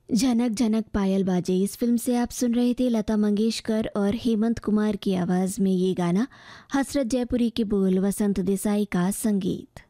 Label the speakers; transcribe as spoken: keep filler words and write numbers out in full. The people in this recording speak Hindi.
Speaker 1: झनक झनक पायल बाजे, इस फिल्म से आप सुन रहे थे लता मंगेशकर और हेमंत कुमार की आवाज़ में ये गाना। हसरत जयपुरी के बोल, वसंत देसाई का संगीत।